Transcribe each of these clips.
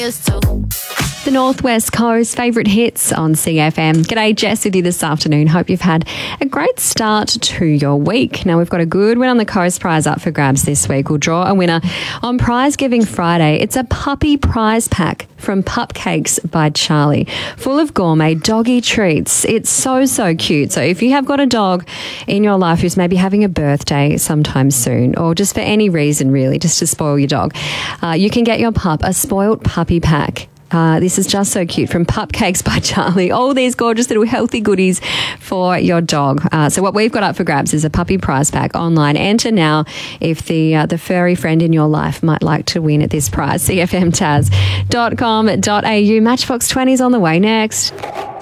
The Northwest Coast favourite hits on CFM. G'day, Jess with you this afternoon. Hope you've had a great start to your week. Now, we've got a good win on the Coast prize up for grabs this week. We'll draw a winner on Prize Giving Friday. It's a puppy prize pack from Pupcakes by Charlie, full of gourmet doggy treats. It's so cute. So if you have got a dog in your life who's maybe having a birthday sometime soon, or just for any reason really, just to spoil your dog, you can get your pup a spoiled puppy pack. This is just so cute from Pupcakes by Charlie. All these gorgeous little healthy goodies for your dog. So what we've got up for grabs is a puppy prize pack online. Enter now if the furry friend in your life might like to win at this prize. cfmtaz.com.au. Matchbox 20's on the way next.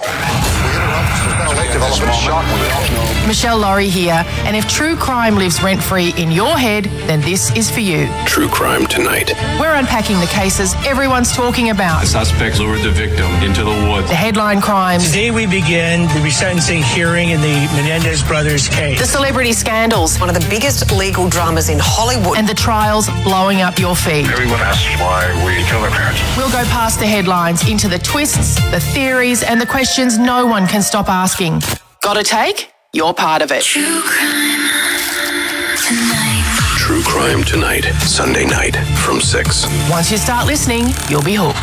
Michelle Laurie here, and if true crime lives rent-free in your head, then this is for you. True Crime Tonight. We're unpacking the cases everyone's talking about. The suspect lured the victim into the woods. The headline crimes. Today we begin the resentencing hearing in the Menendez brothers case. The celebrity scandals. One of the biggest legal dramas in Hollywood. And the trials blowing up your feed. Everyone asks why we kill their parents. We'll go past the headlines into the twists, the theories, and the questions no one can stop asking. Got a take? You're part of it. True Crime Tonight. Sunday night from 6. Once you start listening, you'll be hooked.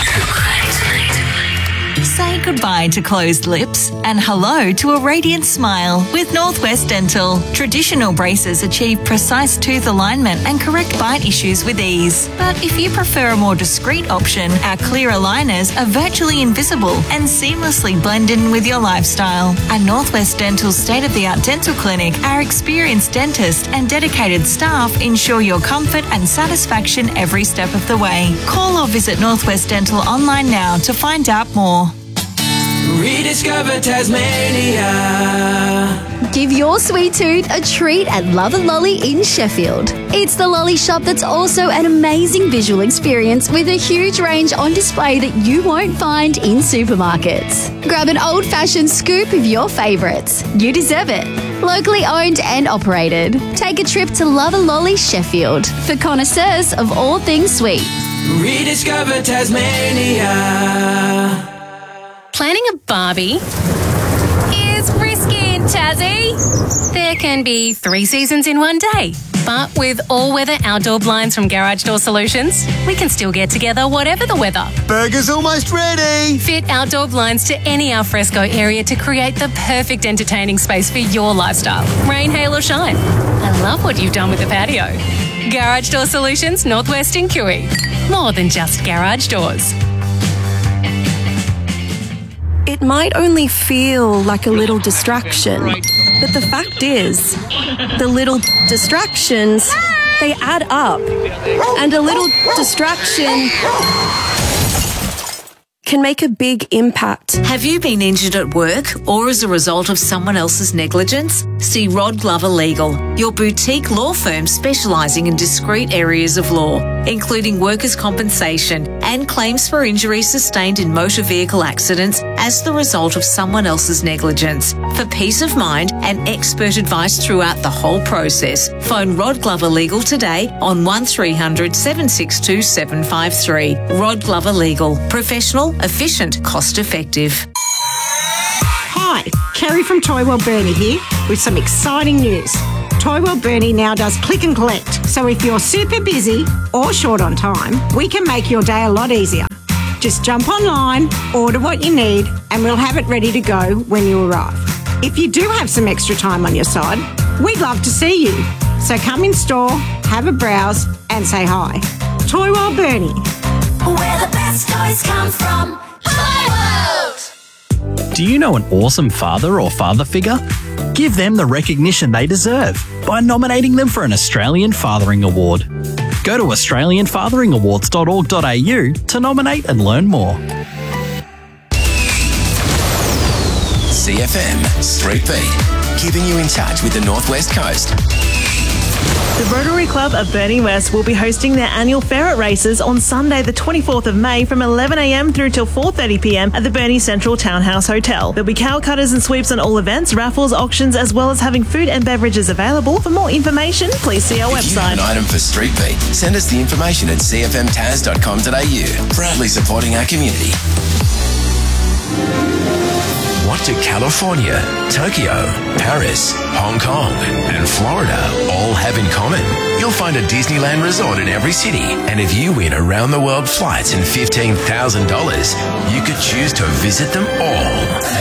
Say goodbye to closed lips and hello to a radiant smile with Northwest Dental. Traditional braces achieve precise tooth alignment and correct bite issues with ease. But if you prefer a more discreet option, our clear aligners are virtually invisible and seamlessly blend in with your lifestyle. At Northwest Dental's state-of-the-art dental clinic, our experienced dentist and dedicated staff ensure your comfort and satisfaction every step of the way. Call or visit Northwest Dental online now to find out more. Rediscover Tasmania. Give your sweet tooth a treat at Love and Lolly in Sheffield. It's the lolly shop that's also an amazing visual experience with a huge range on display that you won't find in supermarkets. Grab an old-fashioned scoop of your favourites. You deserve it. Locally owned and operated. Take a trip to Love and Lolly Sheffield for connoisseurs of all things sweet. Rediscover Tasmania. Planning a barbie is risky in Tassie. There can be 3 seasons in one day. But with all-weather outdoor blinds from Garage Door Solutions, we can still get together whatever the weather. Burger's almost ready. Fit outdoor blinds to any alfresco area to create the perfect entertaining space for your lifestyle. Rain, hail or shine. I love what you've done with the patio. Garage Door Solutions, Northwest in Kiwi. More than just garage doors. It might only feel like a little distraction, but the fact is, the little distractions, they add up. And a little distraction can make a big impact. Have you been injured at work or as a result of someone else's negligence? See Rod Glover Legal, your boutique law firm specialising in discrete areas of law, including workers' compensation and claims for injuries sustained in motor vehicle accidents as the result of someone else's negligence. For peace of mind and expert advice throughout the whole process, phone Rod Glover Legal today on 1300 762 753. Rod Glover Legal. Professional, efficient, cost effective. Hi, Kerry from Toywell Burnie here with some exciting news. Toywell Burnie now does click and collect, so if you're super busy or short on time, we can make your day a lot easier. Just jump online, order what you need, and we'll have it ready to go when you arrive. If you do have some extra time on your side, we'd love to see you. So come in store, have a browse, and say hi. Toywell Burnie. Where the best toys come from. Toyworld! Do you know an awesome father or father figure? Give them the recognition they deserve by nominating them for an Australian Fathering Award. Go to australianfatheringawards.org.au to nominate and learn more. CFM Street Beat, keeping you in touch with the Northwest Coast. The Rotary Club of Burnie West will be hosting their annual ferret races on Sunday the 24th of May from 11am through till 4:30pm at the Burnie Central Townhouse Hotel. There'll be cow cutters and sweeps on all events, raffles, auctions, as well as having food and beverages available. For more information, please see our If you have website. an item for Street Beat, send us the information at cfmtaz.com.au. Proudly supporting our community. What do California, Tokyo, Paris, Hong Kong, and Florida all have in common? You'll find a Disneyland resort in every city. And if you win around-the-world flights and $15,000, you could choose to visit them all.